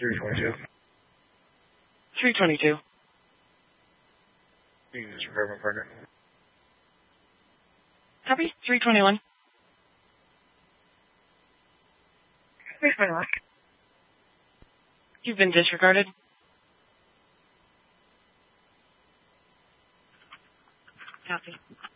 322. 322. You can just repair my partner. Copy. 321. 321. You've been disregarded. Copy.